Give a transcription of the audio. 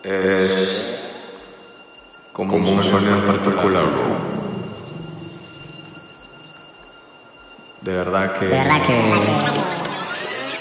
es como un sueño en particular, bro. De verdad que